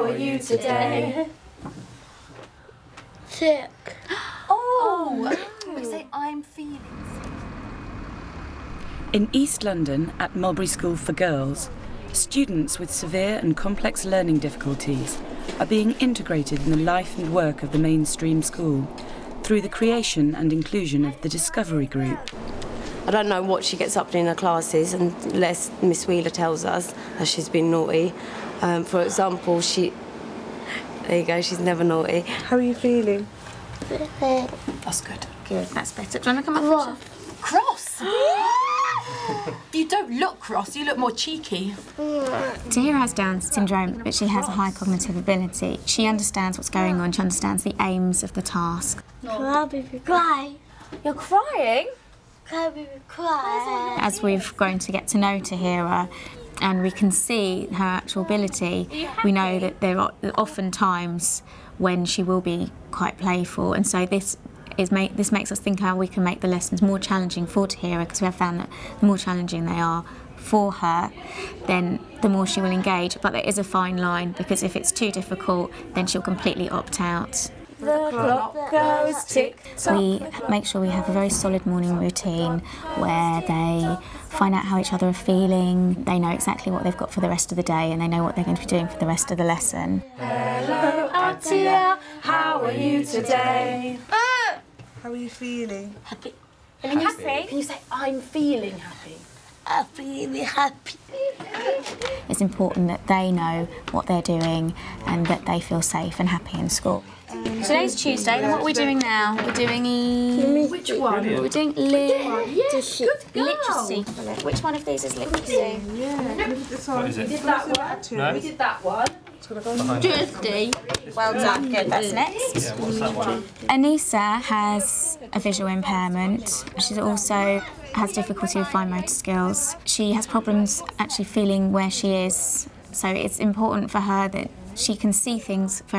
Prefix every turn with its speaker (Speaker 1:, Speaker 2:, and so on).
Speaker 1: How are you today?
Speaker 2: Sick.
Speaker 1: Oh! We say, I'm feeling sick.
Speaker 3: In East London, at Mulberry School for Girls, students with severe and complex learning difficulties are being integrated in the life and work of the mainstream school through the creation and inclusion of the Discovery Group.
Speaker 4: I don't know what she gets up to in her classes unless Miss Wheeler tells us that she's been naughty. For example, there you go, she's never naughty.
Speaker 5: How are you feeling?
Speaker 1: That's good.
Speaker 2: Good, that's better. Do you want to come up?
Speaker 1: Cross? You don't look cross, you look more cheeky.
Speaker 2: Tahira has Down syndrome, but she has a high cognitive ability. She understands what's going on, she understands the aims of the task.
Speaker 6: Cry.
Speaker 1: You're crying?
Speaker 6: Cry.
Speaker 2: As we've grown to get to know Tahira and we can see her actual ability, we know that there are often times when she will be quite playful, and so this makes us think how we can make the lessons more challenging for Tahira, because we have found that the more challenging they are for her, then the more she will engage. But there is a fine line, because if it's too difficult, then she'll completely opt out.
Speaker 1: The clock goes tick-tock.
Speaker 2: We make sure we have a very solid morning routine where they find out how each other are feeling, they know exactly what they've got for the rest of the day, and they know what they're going to be doing for the rest of the lesson.
Speaker 1: Hello, Atia, how are you today?
Speaker 5: How are you feeling?
Speaker 1: Happy.
Speaker 6: Feeling happy?
Speaker 1: Can you say, I'm feeling happy?
Speaker 6: I'm feeling happy.
Speaker 2: It's important that they know what they're doing and that they feel safe and happy in school.
Speaker 7: Today's Tuesday, and what are we doing now? We're doing
Speaker 1: Which one?
Speaker 7: we're doing
Speaker 6: Literacy.
Speaker 7: literacy. Which one of these is literacy?
Speaker 5: What
Speaker 8: is it?
Speaker 1: We did that one.
Speaker 8: No?
Speaker 1: We did that one.
Speaker 6: Tuesday.
Speaker 2: Well done, good, that's next.
Speaker 8: Yeah, what's that one?
Speaker 2: Anissa has a visual impairment. She also has difficulty with fine motor skills. She has problems actually feeling where she is, so it's important for her that she can see things very